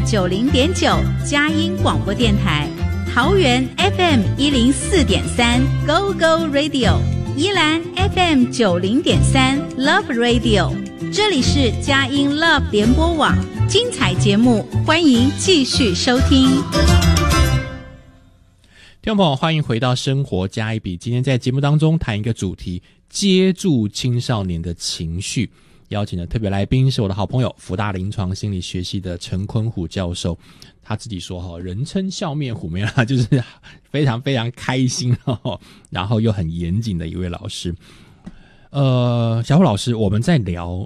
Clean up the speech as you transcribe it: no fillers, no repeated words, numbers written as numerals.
90.9佳音广播电台，桃园 FM 104.3 Go Go Radio， 宜兰 FM 90.3 Love Radio， 这里是佳音 Love 联播网，精彩节目欢迎继续收听。 听众朋友，欢迎回到生活加一笔。今天在节目当中谈一个主题，接住青少年的情绪。邀请的特别来宾是我的好朋友，福大临床心理学系的陈坤虎教授。他自己说人称笑面虎，没有啦，就是非常非常开心然后又很严谨的一位老师。小虎老师，我们在聊